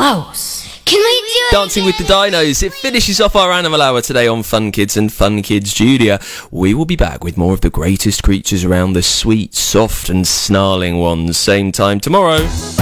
close. Can we do it Dancing with the Dinos. It finishes off our Animal Hour today on Fun Kids and Fun Kids Junior. We will be back with more of the greatest creatures around, the sweet, soft and snarling ones, same time tomorrow.